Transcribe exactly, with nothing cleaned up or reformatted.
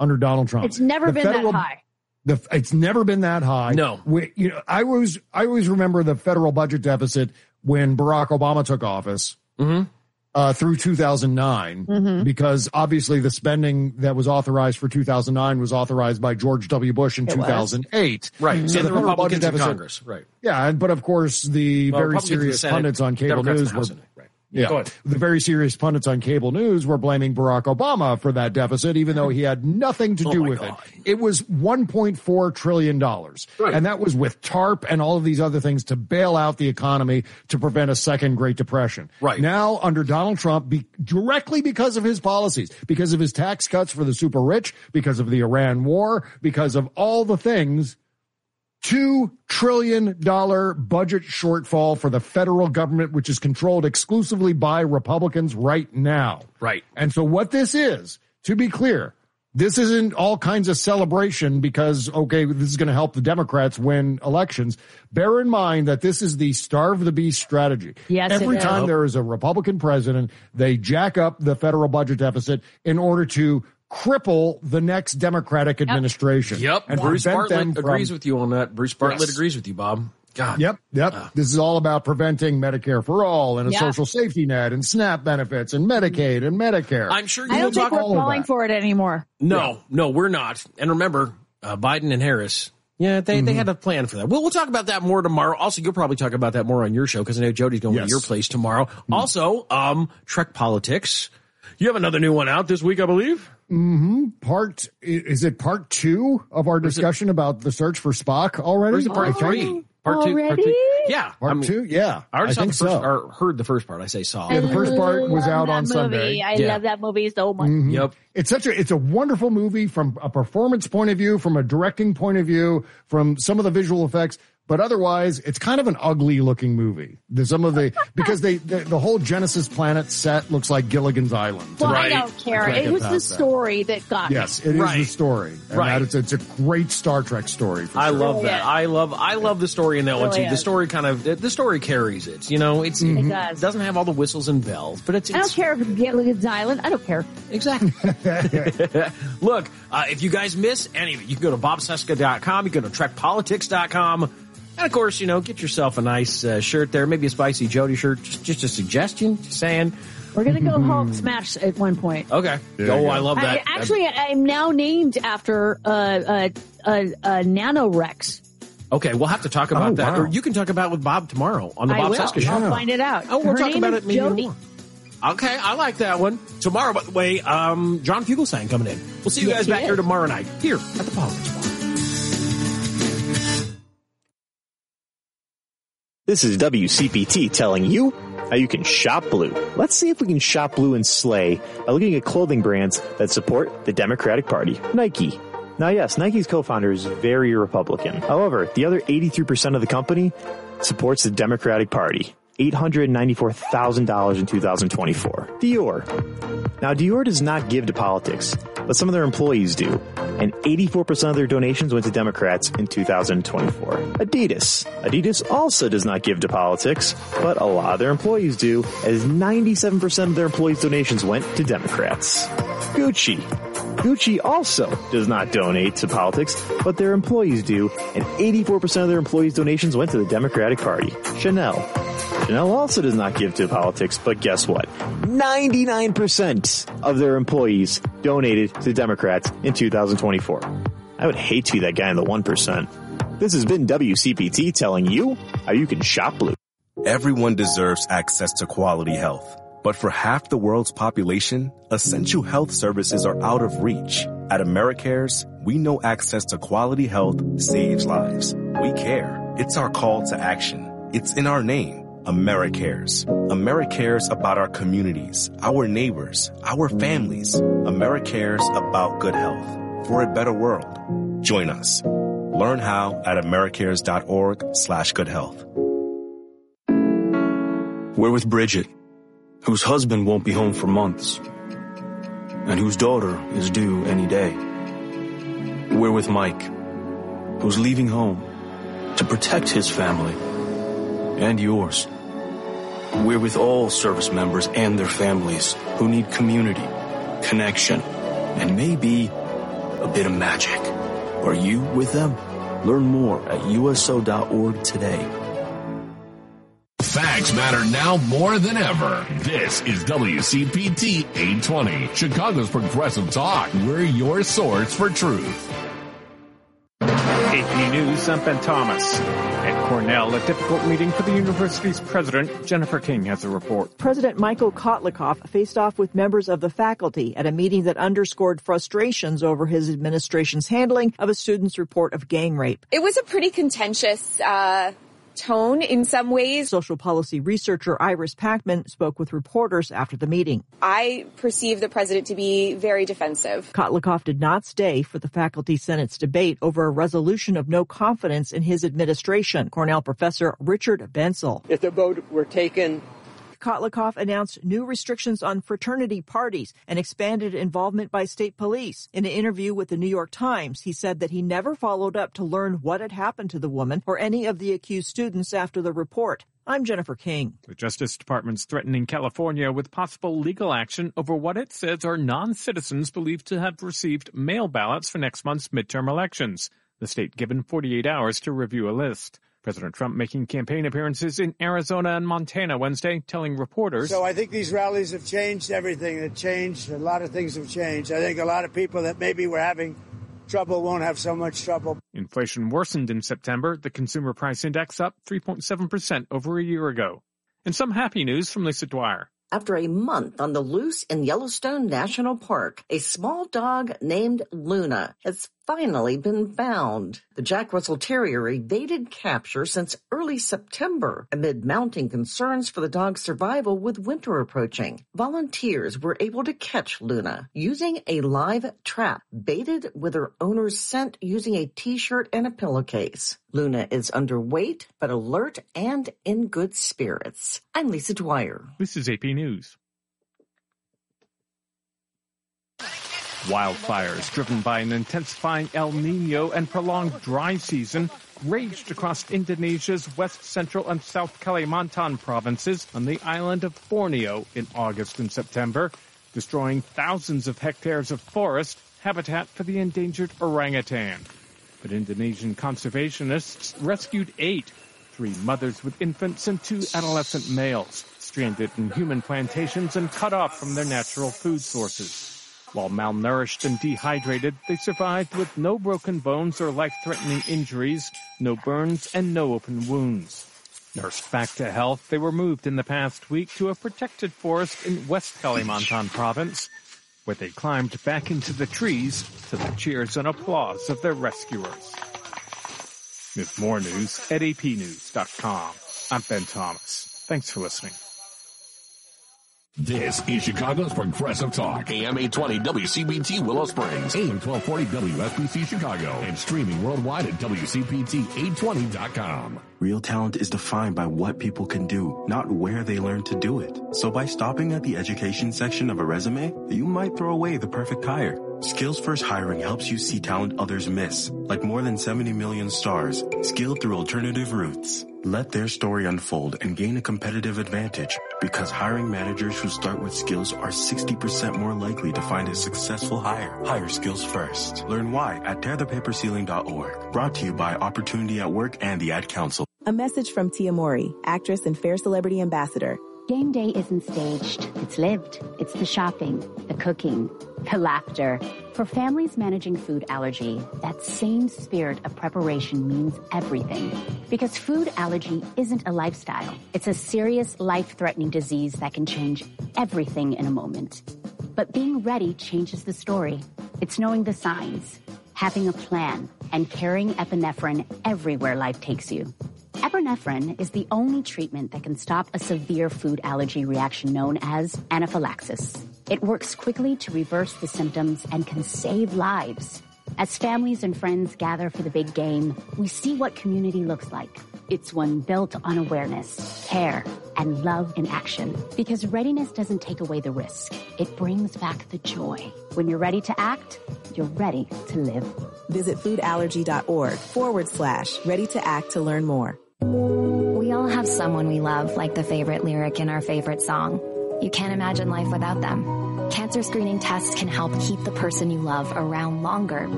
under Donald Trump. It's never the been federal, that high. The, it's never been that high. No. We, you know, I always, I always remember the federal budget deficit when Barack Obama took office. Mm-hmm. Uh, through two thousand nine, mm-hmm. because obviously the spending that was authorized for two thousand nine was authorized by George W. Bush in it two thousand eight. Was. Right. So and the, the federal Republicans budget deficit, in Congress. Right. Yeah. But of course, the well, very serious pundits on cable Democrats news were, right. yeah, the very serious pundits on cable news were blaming Barack Obama for that deficit, even though he had nothing to do oh with God. it. It was one point four trillion dollars. Right. And that was with TARP and all of these other things to bail out the economy to prevent a second Great Depression. Right. Now, under Donald Trump, be, directly because of his policies, because of his tax cuts for the super rich, because of the Iran war, because of all the things, two trillion dollars budget shortfall for the federal government, which is controlled exclusively by Republicans right now. Right. And so what this is, to be clear, this isn't all kinds of celebration because, okay, this is going to help the Democrats win elections. Bear in mind that this is the starve the beast strategy. Yes, Every it time is. there is a Republican president, they jack up the federal budget deficit in order to cripple the next Democratic administration. Yep. And Bruce prevent them Bartlett from, agrees with you on that. Bruce Bartlett Yes. agrees with you, Bob. God. Yep, yep. Uh, this is all about preventing Medicare for all and a Yeah. social safety net and SNAP benefits and Medicaid and Medicare. I'm sure you I will don't think talk we're all of falling that. for it anymore. No, Yeah. no, we're not. And remember, uh, Biden and Harris, yeah, they, Mm-hmm. they had a plan for that. Well, we'll talk about that more tomorrow. Also, you'll probably talk about that more on your show because I know Jody's going Yes. to your place tomorrow. Also, um, Trek Politics. You have another new one out this week, I believe. Mm-hmm. Part, is it part two of our discussion about the search for Spock already? Or is it part I think? three? Part two? Part Already? two? Yeah. Part I mean, two? Yeah. I already I saw think the first, so. or heard the first part. I say saw. Yeah, the first part was I out love on that Sunday. movie. I Yeah. love that movie so much. Mhm. Yep. It's such a, it's a wonderful movie from a performance point of view, from a directing point of view, from some of the visual effects. But otherwise, it's kind of an ugly looking movie. There's some of the, because they, the, the whole Genesis planet set looks like Gilligan's Island. Well, Right. I don't care. I can't It get was the past that. story that got me. Yes, it is Right. the story. And Right. that it's, it's a great Star Trek story. For I sure. love Really that. is. I love I love the story in that one Really too. The is. story kind of the story carries it. You know, it's It it does. doesn't have all the whistles and bells, but it's, I don't it's care if it's Gilligan's Island. I don't care. exactly. Look, uh, if you guys miss any of it, you can go to bob cesca dot com, you can go to trek politics dot com, and of course, you know, get yourself a nice uh, shirt there, maybe a spicy Jody shirt. Just just a suggestion. Just saying. We're going to go Hulk smash at one point. Okay. There Oh, you go. I love that. I, actually, I'm now named after uh, uh, uh, uh, Nanorex. Okay, we'll have to talk about Oh, that, wow. or you can talk about it with Bob tomorrow on the I Bob will. Cesca show. I'll find it out. Oh, we'll Her talk name about is it maybe Jody. more. Okay, I like that one. Tomorrow, by the way, um, John Fugelsang coming in. We'll see you Yes, guys he back is. here tomorrow night, here at the Politics Bar. This is W C P T telling you how you can shop blue. Let's see if we can shop blue and slay by looking at clothing brands that support the Democratic Party. Nike. Now yes, Nike's co-founder is very Republican. However, the other eighty-three percent of the company supports the Democratic Party. eight hundred ninety-four thousand dollars in two thousand twenty-four. Dior. Now Dior does not give to politics, but some of their employees do, and eighty-four percent of their donations went to Democrats in two thousand twenty-four. Adidas. Adidas also does not give to politics, but a lot of their employees do, as ninety-seven percent of their employees' donations went to Democrats. Gucci. Gucci also does not donate to politics, but their employees do, and eighty-four percent of their employees' donations went to the Democratic Party. Chanel. Chanel also does not give to politics, but guess what? ninety-nine percent of their employees donated to Democrats in two thousand twenty-four. I would hate to be that guy in the one percent. This has been W C P T telling you how you can shop blue. Everyone deserves access to quality health. But for half the world's population, essential health services are out of reach. At AmeriCares, we know access to quality health saves lives. We care. It's our call to action. It's in our name, AmeriCares. AmeriCares about our communities, our neighbors, our families. AmeriCares about good health for a better world. Join us. Learn how at americares.org slash good health. We're with Bridget, whose husband won't be home for months, and whose daughter is due any day. We're with Mike, who's leaving home to protect his family and yours. We're with all service members and their families who need community, connection, and maybe a bit of magic. Are you with them? Learn more at U S O dot org today. Facts matter now more than ever. This is W C P T eight twenty, Chicago's Progressive Talk. We're your source for truth. A P News, I'm Ben Thomas. At Cornell, a difficult meeting for the university's president. Jennifer King has a report. President Michael Kotlikoff faced off with members of the faculty at a meeting that underscored frustrations over his administration's handling of a student's report of gang rape. It was a pretty contentious uh tone in some ways. Social policy researcher Iris Packman spoke with reporters after the meeting. I perceive the president to be very defensive. Kotlikoff did not stay for the Faculty Senate's debate over a resolution of no confidence in his administration. Cornell professor Richard Bensel. If the vote were taken, Kotlikoff announced new restrictions on fraternity parties and expanded involvement by state police. In an interview with the New York Times, he said that he never followed up to learn what had happened to the woman or any of the accused students after the report. I'm Jennifer King. The Justice Department's threatening California with possible legal action over what it says are non-citizens believed to have received mail ballots for next month's midterm elections. The state given forty-eight hours to review a list. President Trump making campaign appearances in Arizona and Montana Wednesday, telling reporters. So I think these rallies have changed everything. It changed. A lot of things have changed. I think a lot of people that maybe were having trouble won't have so much trouble. Inflation worsened in September. The consumer price index up three point seven percent over a year ago. And some happy news from Lisa Dwyer. After a month on the loose in Yellowstone National Park, a small dog named Luna has finally been found. The Jack Russell Terrier evaded capture since early September amid mounting concerns for the dog's survival with winter approaching. Volunteers were able to catch Luna using a live trap baited with her owner's scent using a T-shirt and a pillowcase. Luna is underweight but alert and in good spirits. I'm Lisa Dwyer. This is A P News. Wildfires driven by an intensifying El Nino and prolonged dry season raged across Indonesia's west central and south Kalimantan provinces on the island of Borneo in August and September, destroying thousands of hectares of forest, habitat for the endangered orangutan. But Indonesian conservationists rescued eight, three mothers with infants and two adolescent males, stranded in human plantations and cut off from their natural food sources. While malnourished and dehydrated, they survived with no broken bones or life-threatening injuries, no burns, and no open wounds. Nursed back to health, they were moved in the past week to a protected forest in West Kalimantan province, where they climbed back into the trees to the cheers and applause of their rescuers. With more news at A P news dot com. I'm Ben Thomas. Thanks for listening. This is Chicago's Progressive Talk. A M eight twenty W C B T Willow Springs. A M twelve forty W S B C Chicago. And streaming worldwide at W C P T eight twenty dot com. Real talent is defined by what people can do, not where they learn to do it. So by stopping at the education section of a resume, you might throw away the perfect hire. Skills First Hiring helps you see talent others miss, like more than seventy million stars, skilled through alternative routes. Let their story unfold and gain a competitive advantage, because hiring managers who start with skills are sixty percent more likely to find a successful hire. Hire Skills First. Learn why at tear the paper ceiling dot org. Brought to you by Opportunity at Work and the Ad Council. A message from Tia Mori, actress and Fair Celebrity Ambassador. Game day isn't staged. It's lived. It's the shopping, the cooking, the laughter. For families managing food allergy, that same spirit of preparation means everything. Because food allergy isn't a lifestyle. It's a serious, life-threatening disease that can change everything in a moment. But being ready changes the story. It's knowing the signs, having a plan, and carrying epinephrine everywhere life takes you. Epinephrine is the only treatment that can stop a severe food allergy reaction known as anaphylaxis. It works quickly to reverse the symptoms and can save lives. As families and friends gather for the big game, we see what community looks like. It's one built on awareness, care, and love in action. Because readiness doesn't take away the risk. It brings back the joy. When you're ready to act, you're ready to live. Visit foodallergy.org forward slash ready to act to learn more. We all have someone we love, like the favorite lyric in our favorite song. You can't imagine life without them. Cancer screening tests can help keep the person you love around longer